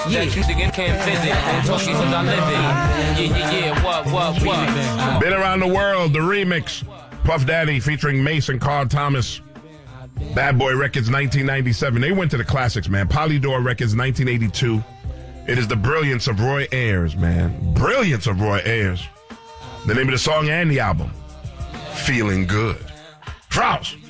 Yeah, you again can't visit. And talking because I live it. Yeah. What? Been Around the World, the remix. Puff Daddy featuring Mace and Carl Thomas. Bad Boy Records, 1997. They went to the classics, man. Polydor Records, 1982. It is the brilliance of Roy Ayers, man. Brilliance of Roy Ayers. The name of the song and the album, Feeling Good. Frost.